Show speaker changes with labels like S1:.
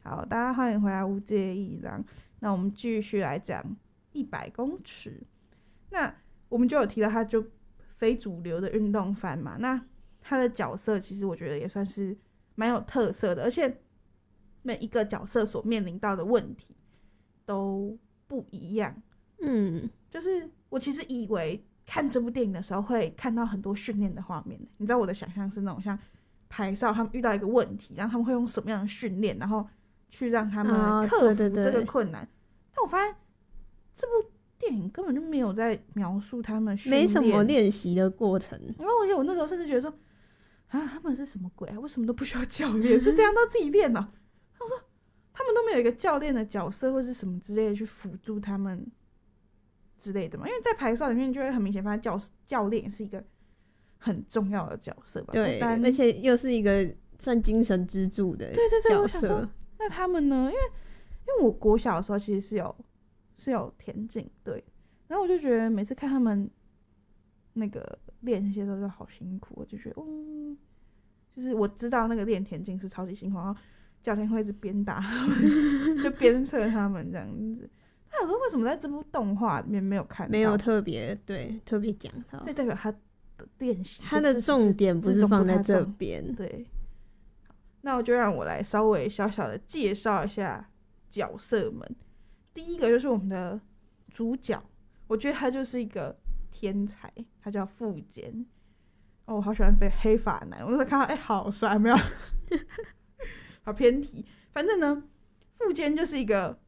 S1: 好，大家欢迎回来无介意这样。那我们继续来讲100公尺。那我们就有提到他就非主流的运动番嘛，那他的角色其实我觉得也算是蛮有特色的，而且每一个角色所面临到的问题都不一样。就是我其实以为看这部电影的时候会看到很多训练的画面，你知道我的想象是那种像排少他们遇到一个问题，然后他们会用什么样的训练，然后去让他们克服这个困难。但我发现这部电影根本就没有在描述他们训练，
S2: 没什么练习的过程。
S1: 然后我那时候甚至觉得说他们是什么鬼啊？为什么都不需要教练？是这样都自己练哦？他说他们都没有一个教练的角色或是什么之类的去辅助他们之类的嘛？因为在排少里面就会很明显发现教练也是一个很重要的角色吧？
S2: 对，而且又是一个算精神支柱的角色。
S1: 对对对，我想说那他们呢？因为我国小的时候其实是有田径队，然后我就觉得每次看他们那个练习的时候就好辛苦，我就觉得就是我知道那个练田径是超级辛苦，然后教练会一直鞭打他们就鞭策他们这样子。那有时候为什么在这部动画里面没有看到，
S2: 没有特别讲到，
S1: 所以代表他的练习
S2: 他的重点不是放在这边。
S1: 对，那我就让我来稍微小小的介绍一下角色们。第一个就是我们的主角，我觉得他就是一个天才，他叫富坚。我好喜欢黑发男，我那时候看到好帅，没有好偏题。反正呢，富坚就是一个